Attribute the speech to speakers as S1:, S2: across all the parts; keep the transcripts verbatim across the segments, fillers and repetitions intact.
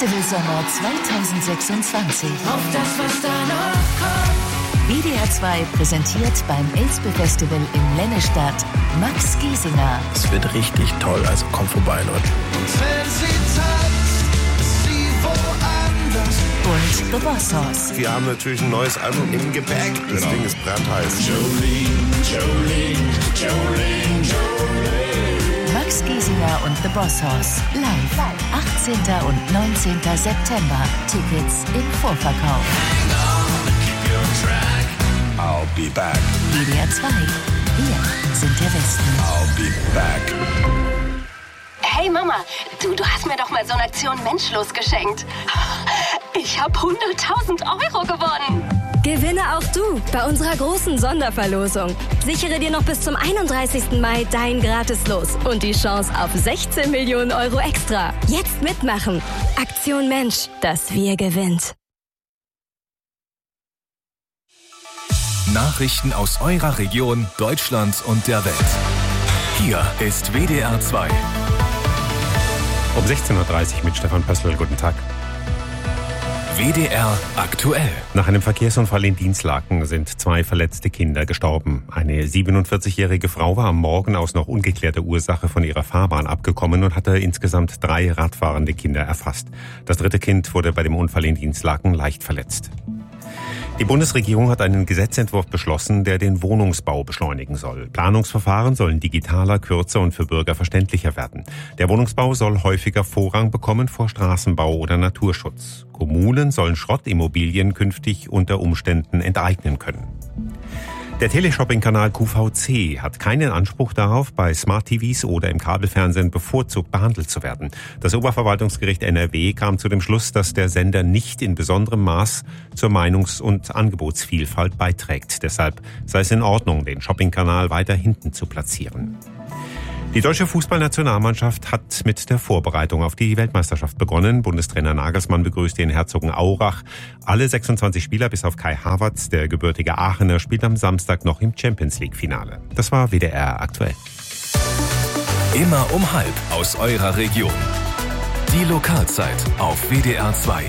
S1: Festival Sommer zwanzig sechsundzwanzig.
S2: Auf das, was da noch kommt.
S1: W D R zwei präsentiert beim Elspe Festival in Lennestadt Max Giesinger.
S3: Es wird richtig toll, also kommt vorbei, Leute.
S2: Und wenn sie tanzt, ist sie woanders.
S1: Und The Boss Hoss.
S4: Wir haben natürlich ein neues Album im Gepäck. Das Ding ist brandheiß.
S2: Jolene, Jolene, Jolene, Jolene.
S1: Max Giesinger und The Boss Hoss. Live. achtzehnten und neunzehnten September. Tickets im Vorverkauf.
S2: Hang on, keep your track.
S3: I'll be back.
S1: W D R zwei. Wir sind der Westen.
S3: I'll be back.
S5: Hey Mama, du, du hast mir doch mal so eine Aktion Menschlos geschenkt. Ich habe hunderttausend Euro gewonnen.
S6: Gewinne auch du bei unserer großen Sonderverlosung. Sichere dir noch bis zum einunddreißigsten Mai dein Gratislos und die Chance auf sechzehn Millionen Euro extra. Jetzt mitmachen. Aktion Mensch, das Wir gewinnt.
S7: Nachrichten aus eurer Region, Deutschland und der Welt. Hier ist W D R zwei.
S8: Um sechzehn Uhr dreißig mit Stefan Pössl. Guten Tag.
S7: W D R aktuell.
S8: Nach einem Verkehrsunfall in Dinslaken sind zwei verletzte Kinder gestorben. Eine siebenundvierzigjährige Frau war am Morgen aus noch ungeklärter Ursache von ihrer Fahrbahn abgekommen und hatte insgesamt drei radfahrende Kinder erfasst. Das dritte Kind wurde bei dem Unfall in Dinslaken leicht verletzt. Die Bundesregierung hat einen Gesetzentwurf beschlossen, der den Wohnungsbau beschleunigen soll. Planungsverfahren sollen digitaler, kürzer und für Bürger verständlicher werden. Der Wohnungsbau soll häufiger Vorrang bekommen vor Straßenbau oder Naturschutz. Kommunen sollen Schrottimmobilien künftig unter Umständen enteignen können. Der Teleshopping-Kanal Q V C hat keinen Anspruch darauf, bei Smart-T Vs oder im Kabelfernsehen bevorzugt behandelt zu werden. Das Oberverwaltungsgericht N R W kam zu dem Schluss, dass der Sender nicht in besonderem Maß zur Meinungs- und Angebotsvielfalt beiträgt. Deshalb sei es in Ordnung, den Shopping-Kanal weiter hinten zu platzieren. Die deutsche Fußballnationalmannschaft hat mit der Vorbereitung auf die Weltmeisterschaft begonnen. Bundestrainer Nagelsmann begrüßte in Herzogenaurach alle sechsundzwanzig Spieler bis auf Kai Havertz. Der gebürtige Aachener spielt am Samstag noch im Champions-League-Finale. Das war W D R aktuell.
S7: Immer um halb aus eurer Region. Die Lokalzeit auf W D R zwei.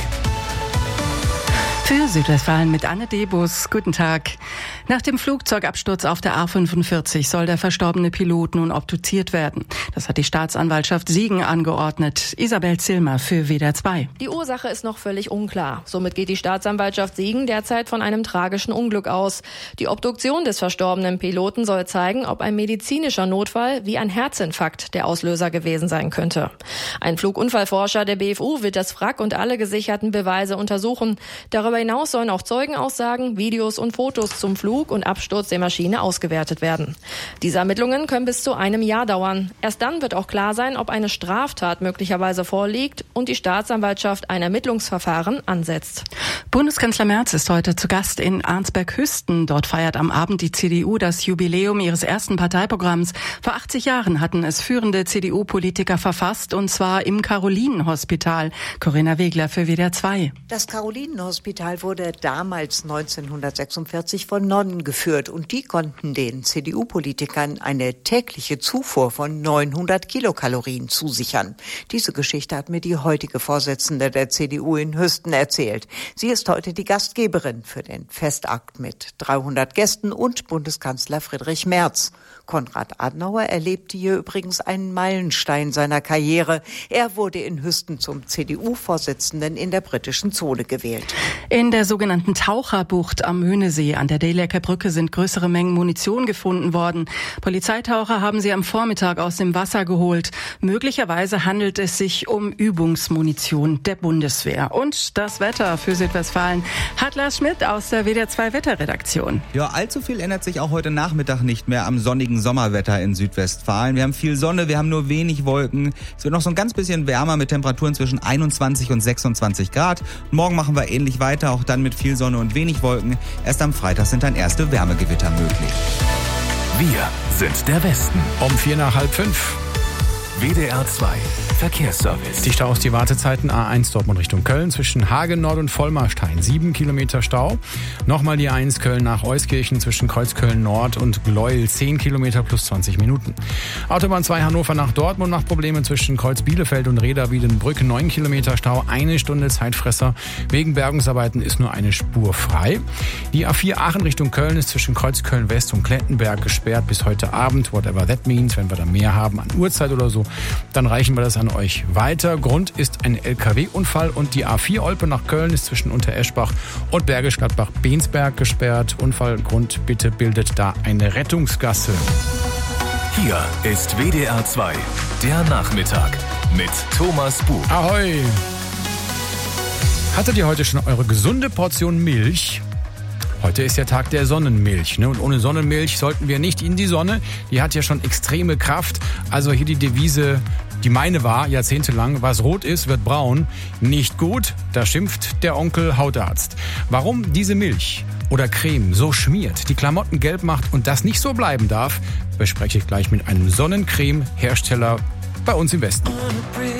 S9: Für Südwestfalen mit Anne Debus. Guten Tag. Nach dem Flugzeugabsturz auf der A fünfundvierzig soll der verstorbene Pilot nun obduziert werden. Das hat die Staatsanwaltschaft Siegen angeordnet. Isabel Zillmer für W D R zwei.
S10: Die Ursache ist noch völlig unklar. Somit geht die Staatsanwaltschaft Siegen derzeit von einem tragischen Unglück aus. Die Obduktion des verstorbenen Piloten soll zeigen, ob ein medizinischer Notfall wie ein Herzinfarkt der Auslöser gewesen sein könnte. Ein Flugunfallforscher der B F U wird das Wrack und alle gesicherten Beweise untersuchen. Darüber hinaus sollen auch Zeugenaussagen, Videos und Fotos zum Flug und Absturz der Maschine ausgewertet werden. Diese Ermittlungen können bis zu einem Jahr dauern. Erst dann wird auch klar sein, ob eine Straftat möglicherweise vorliegt und die Staatsanwaltschaft ein Ermittlungsverfahren ansetzt.
S9: Bundeskanzler Merz ist heute zu Gast in Arnsberg-Hüsten. Dort feiert am Abend die C D U das Jubiläum ihres ersten Parteiprogramms. Vor achtzig Jahren hatten es führende C D U-Politiker verfasst, und zwar im Carolinenhospital. Corinna Wegler für W D R zwei.
S11: Das Carolinenhospital wurde damals neunzehnhundertsechsundvierzig von Nonnen geführt und die konnten den C D U-Politikern eine tägliche Zufuhr von neunhundert Kilokalorien zusichern. Diese Geschichte hat mir die heutige Vorsitzende der C D U in Hüsten erzählt. Sie ist heute die Gastgeberin für den Festakt mit dreihundert Gästen und Bundeskanzler Friedrich Merz. Konrad Adenauer erlebte hier übrigens einen Meilenstein seiner Karriere. Er wurde in Hüsten zum C D U-Vorsitzenden in der britischen Zone gewählt.
S9: In der sogenannten Taucherbucht am Möhnesee an der Dehlecker Brücke sind größere Mengen Munition gefunden worden. Polizeitaucher haben sie am Vormittag aus dem Wasser geholt. Möglicherweise handelt es sich um Übungsmunition der Bundeswehr. Und das Wetter für Südwestfalen hat Lars Schmidt aus der W D R zwei Wetterredaktion.
S12: Ja, allzu viel ändert sich auch heute Nachmittag nicht mehr am sonnigen Sommerwetter in Südwestfalen. Wir haben viel Sonne, wir haben nur wenig Wolken. Es wird noch so ein ganz bisschen wärmer mit Temperaturen zwischen einundzwanzig und sechsundzwanzig Grad. Morgen machen wir ähnlich weiter, auch dann mit viel Sonne und wenig Wolken. Erst am Freitag sind dann erste Wärmegewitter möglich.
S7: Wir sind der Westen.
S3: Um vier nach halb fünf.
S7: W D R zwei Verkehrsservice.
S13: Die Staus, die Wartezeiten A eins Dortmund Richtung Köln zwischen Hagen Nord und Vollmarstein. sieben Kilometer Stau. Nochmal die eins Köln nach Euskirchen zwischen Kreuzköln Nord und Gleuel. zehn Kilometer plus zwanzig Minuten. Autobahn zwei Hannover nach Dortmund macht Probleme zwischen Kreuz Bielefeld und Reda-Wiedenbrück. neun Kilometer Stau, eine Stunde Zeitfresser. Wegen Bergungsarbeiten ist nur eine Spur frei. Die A vier Aachen Richtung Köln ist zwischen Kreuzköln West und Klettenberg gesperrt bis heute Abend. Whatever that means. Wenn wir da mehr haben an Uhrzeit oder so, dann reichen wir das an euch weiter. Grund ist ein L K W-Unfall und die A vier Olpe nach Köln ist zwischen Untereschbach und Bergisch Gladbach-Bensberg gesperrt. Unfallgrund bitte bildet da eine Rettungsgasse.
S7: Hier ist W D R zwei, der Nachmittag mit Thomas Buch.
S13: Ahoi! Hattet ihr heute schon eure gesunde Portion Milch? Heute ist der Tag der Sonnenmilch, ne? Und ohne Sonnenmilch sollten wir nicht in die Sonne. Die hat ja schon extreme Kraft. Also hier die Devise, die meine war, jahrzehntelang: Was rot ist, wird braun. Nicht gut, da schimpft der Onkel Hautarzt. Warum diese Milch oder Creme so schmiert, die Klamotten gelb macht und das nicht so bleiben darf, bespreche ich gleich mit einem Sonnencreme-Hersteller bei uns im Westen.